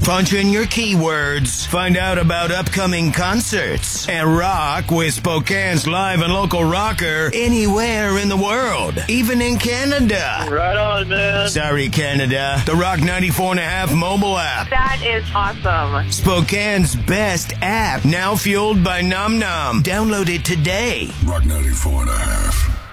Punch in your keywords, find out about upcoming concerts, and rock with Spokane's live and local rocker anywhere in the world, even in Canada. Right on, man. Sorry, Canada. The Rock 94.5 mobile app. That is awesome. Spokane's best app, now fueled by Nom Nom. Download it today. Rock 94.5.